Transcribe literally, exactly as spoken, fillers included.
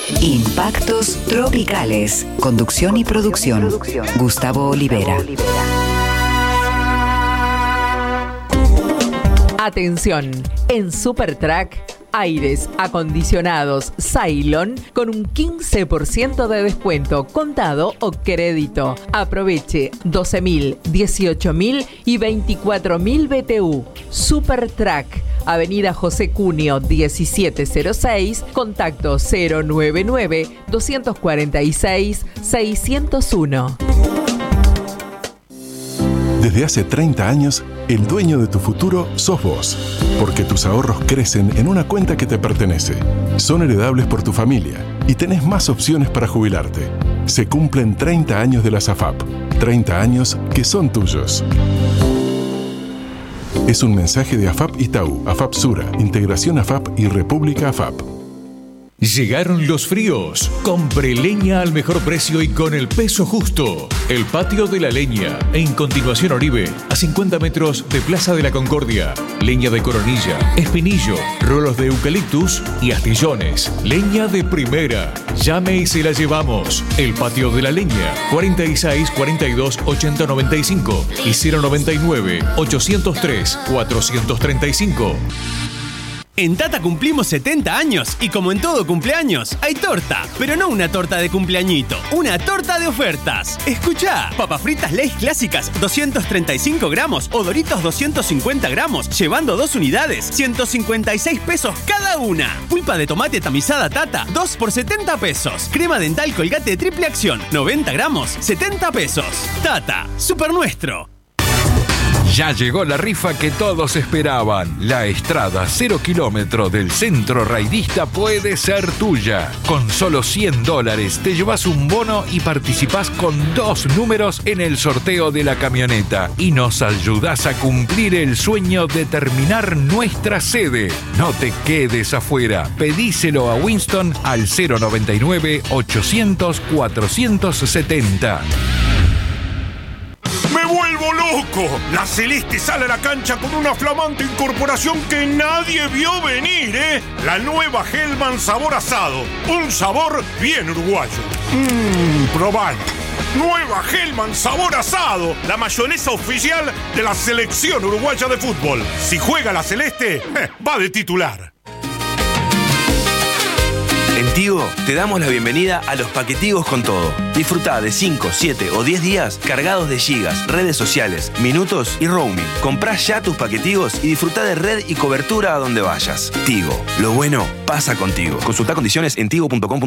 Impactos Tropicales. Conducción y producción. Gustavo Olivera. Atención, en Supertrack, aires acondicionados Cylon con un quince por ciento de descuento, contado o crédito. Aproveche doce mil, dieciocho mil y veinticuatro mil B T U. Supertrack, Avenida José Cunio diecisiete cero seis, contacto cero nueve nueve, dos cuatro seis, seis cero uno. Desde hace treinta años, el dueño de tu futuro sos vos, porque tus ahorros crecen en una cuenta que te pertenece. Son heredables por tu familia y tenés más opciones para jubilarte. Se cumplen treinta años de la SAFAP, treinta años que son tuyos. Es un mensaje de AFAP Itaú, AFAP Sura, Integración AFAP y República AFAP. Llegaron los fríos. Compre leña al mejor precio y con el peso justo. El Patio de la Leña, en Continuación Oribe, a cincuenta metros de Plaza de la Concordia. Leña de coronilla, espinillo, rolos de eucaliptus y astillones. Leña de primera. Llame y se la llevamos. El Patio de la Leña, cuarenta y seis, cuarenta y dos, ochenta, noventa y cinco y cero noventa y nueve, ochocientos tres, cuatrocientos treinta y cinco. En Tata cumplimos setenta años y como en todo cumpleaños, hay torta. Pero no una torta de cumpleañito, una torta de ofertas. Escuchá, papas fritas Lay's clásicas doscientos treinta y cinco gramos o Doritos doscientos cincuenta gramos, llevando dos unidades, ciento cincuenta y seis pesos cada una. Pulpa de tomate tamizada Tata, dos por setenta pesos. Crema dental Colgate triple acción, noventa gramos, setenta pesos. Tata, super nuestro. Ya llegó la rifa que todos esperaban. La Estrada cero kilómetro del Centro Raidista puede ser tuya. Con solo cien dólares te llevas un bono y participás con dos números en el sorteo de la camioneta. Y nos ayudás a cumplir el sueño de terminar nuestra sede. No te quedes afuera. Pedíselo a Winston al cero noventa y nueve, ochocientos, cuatrocientos setenta. ¡Me vuelvo loco! La Celeste sale a la cancha con una flamante incorporación que nadie vio venir, ¿eh? La nueva Hellman sabor asado. Un sabor bien uruguayo. Mmm, probalo. Nueva Hellman sabor asado. La mayonesa oficial de la selección uruguaya de fútbol. Si juega la Celeste, eh, va de titular. En Tigo te damos la bienvenida a los paquetigos con todo. Disfrutá de cinco, siete o diez días cargados de gigas, redes sociales, minutos y roaming. Comprá ya tus paquetigos y disfrutá de red y cobertura a donde vayas. Tigo, lo bueno pasa contigo. Consultá condiciones en tigo punto com.